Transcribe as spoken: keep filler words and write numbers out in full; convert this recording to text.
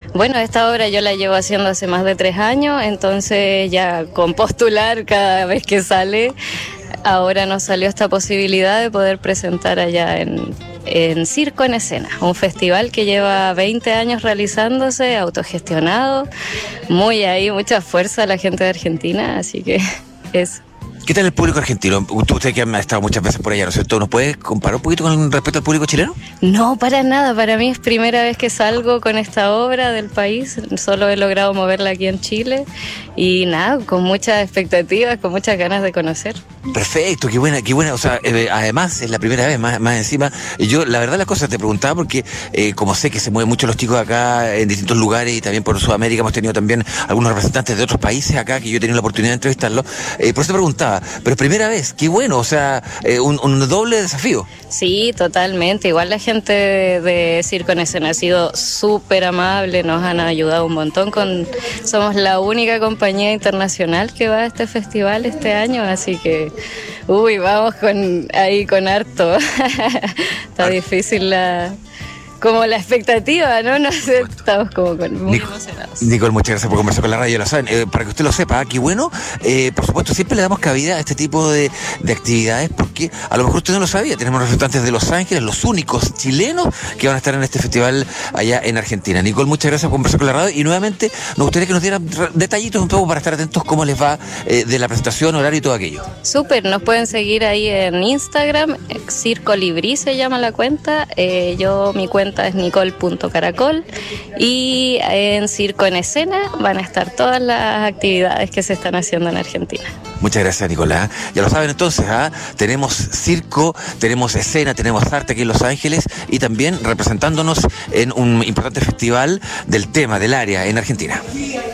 Bueno, esta obra yo la llevo haciendo hace más de tres años, entonces ya con postular cada vez que sale, ahora nos salió esta posibilidad de poder presentar allá en, en Circo en Escena, un festival que lleva veinte años realizándose, autogestionado, muy ahí, mucha fuerza la gente de Argentina, así que es... ¿Qué tal el público argentino? Usted que ha estado muchas veces por allá, ¿no es cierto? ¿Nos puede comparar un poquito con respecto al público chileno? No, para nada. Para mí es primera vez que salgo con esta obra del país. Solo he logrado moverla aquí en Chile. Y nada, con muchas expectativas, con muchas ganas de conocer. Perfecto, qué buena, qué buena. O sea, eh, además es la primera vez, más, más encima. Yo, la verdad, las cosas te preguntaba porque, eh, como sé que se mueven mucho los chicos acá en distintos lugares y también por Sudamérica, hemos tenido también algunos representantes de otros países acá que yo he tenido la oportunidad de entrevistarlos. Eh, por eso te preguntaba, pero primera vez, qué bueno, o sea, eh, un, un doble desafío. Sí, totalmente. Igual la gente de, de Circo en Escena ha sido súper amable, nos han ayudado un montón. Con, somos la única compañía internacional que va a este festival este año, así que, uy, vamos con ahí con harto. Está difícil la... como la expectativa, ¿no? No sé, estamos como con, muy Nico, emocionados. Nicole, muchas gracias por conversar con la radio, lo saben. Eh, para que usted lo sepa, qué bueno, eh, por supuesto, siempre le damos cabida a este tipo de, de actividades porque a lo mejor usted no lo sabía, tenemos representantes de Los Ángeles, los únicos chilenos que van a estar en este festival allá en Argentina. Nicole, muchas gracias por conversar con la radio y nuevamente nos gustaría que nos dieran detallitos un poco para estar atentos cómo les va eh, de la presentación, horario y todo aquello. Súper, nos pueden seguir ahí en Instagram, Circo Librí se llama la cuenta, eh, yo mi cuenta es nicole punto caracol y en Circo en Escena van a estar todas las actividades que se están haciendo en Argentina. Muchas gracias, Nicolás. Ya lo saben entonces, ¿ah? Tenemos circo, tenemos escena, tenemos arte aquí en Los Ángeles y también representándonos en un importante festival del tema, del área en Argentina.